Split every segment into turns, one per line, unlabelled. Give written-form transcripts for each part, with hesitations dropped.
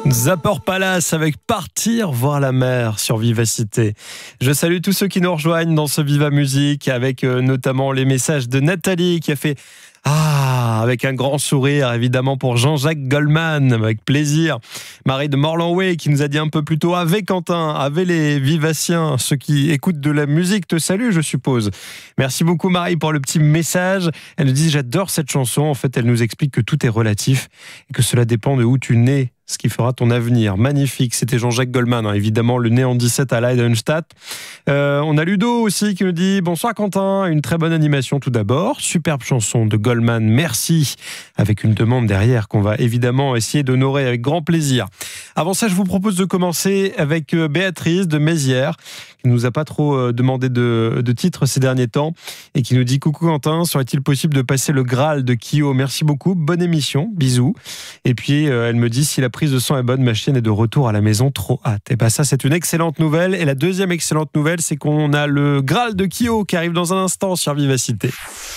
Zapper Palace avec Partir voir la mer sur Vivacité. Je salue tous ceux qui nous rejoignent dans ce Viva Musique avec notamment les messages de Nathalie qui a fait avec un grand sourire évidemment pour Jean-Jacques Goldman, avec plaisir. Marie de Morlanway qui nous a dit un peu plus tôt Ave Quentin, Ave les Vivaciens, ceux qui écoutent de la musique te saluent je suppose. Merci beaucoup Marie pour le petit message. Elle nous dit j'adore cette chanson, en fait elle nous explique que tout est relatif et que cela dépend de où tu nais, ce qui fera ton avenir. Magnifique, c'était Jean-Jacques Goldman, évidemment, le né en 17 à Leidenstadt. On a Ludo aussi qui nous dit « Bonsoir Quentin, une très bonne animation tout d'abord. Superbe chanson de Goldman, merci. » Avec une demande derrière qu'on va évidemment essayer d'honorer avec grand plaisir. Avant ça, je vous propose de commencer avec Béatrice de Mézières, qui ne nous a pas trop demandé de titres ces derniers temps, et qui nous dit « Coucou Quentin, serait-il possible de passer le Graal de Kyo ? Merci beaucoup, bonne émission, bisous. » Et puis, elle me dit « Si la prise de sang est bonne, ma chienne est de retour à la maison, trop hâte. » Et ça c'est une excellente nouvelle. Et la deuxième excellente nouvelle, c'est qu'on a le Graal de Kyo qui arrive dans un instant sur Vivacité.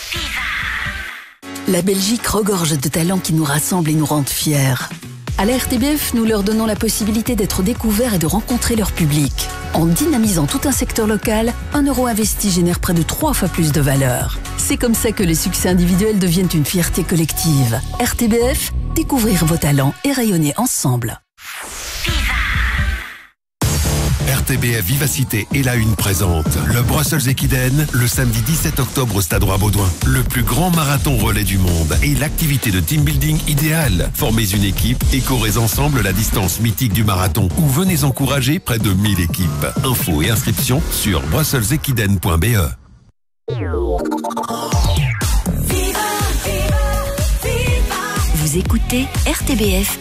La Belgique regorge de talents qui nous rassemblent et nous rendent fiers. À la RTBF, nous leur donnons la possibilité d'être découverts et de rencontrer leur public. En dynamisant tout un secteur local, 1 euro investi génère près de 3 fois plus de valeur. C'est comme ça que les succès individuels deviennent une fierté collective. RTBF, découvrir vos talents et rayonner ensemble.
RTBF Vivacité et la Une présente le Brussels Ekiden le samedi 17 octobre au Stade Roi-Baudouin. Le plus grand marathon relais du monde et l'activité de team building idéale. Formez une équipe et courez ensemble la distance mythique du marathon ou venez encourager près de 1000 équipes. Infos et inscriptions sur brusselsekiden.be.
Vous écoutez RTBF